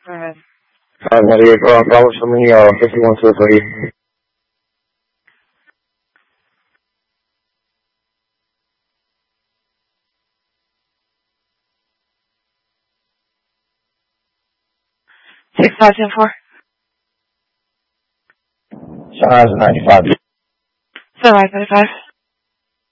Go ahead. 98, Bravo for me, 5123. Six 510-4. Sunrise 95. Sunrise 95.